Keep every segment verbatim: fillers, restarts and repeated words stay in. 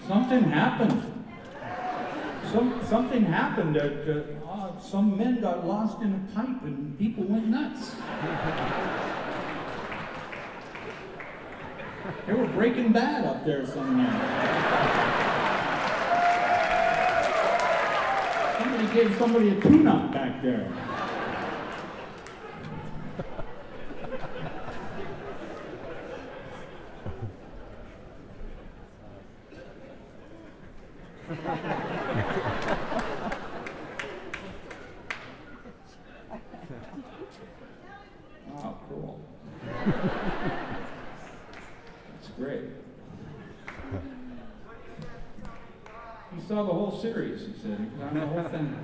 something happened. Some, something happened that uh, uh, some men got lost in a pipe and people went nuts. They were Breaking Bad up there somewhere. Somebody gave somebody a tune-up back there. Oh, cool. That's great. He saw the whole series, he said. He found the whole thing.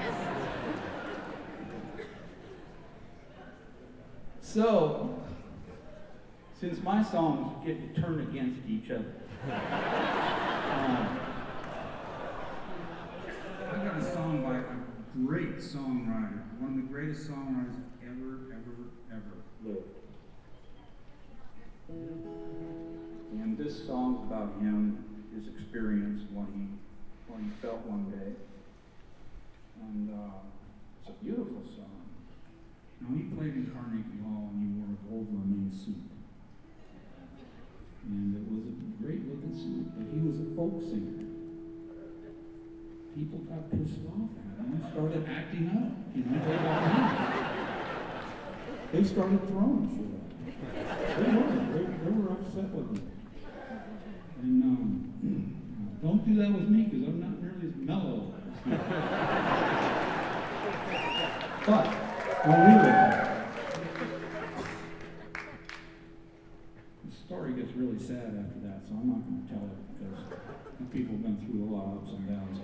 So, since my songs get to turn against each other, um, I got a song by a great songwriter, one of the greatest songwriters ever, ever, ever lived. And this song's about him, his experience, what he, what he felt one day. And uh, it's a beautiful song. Now, he played in Carnegie Hall and he wore a gold lame suit. And it was a great looking suit, but he was a folk singer. People got pissed off at him and started acting up. You know, they got him. They started throwing shit at him. They were. They, they were upset with him. And um, don't do that with me because I'm not nearly as mellow as you. But I'll read it. The story gets really sad after that, so I'm not going to tell it because people have been through a lot of ups and downs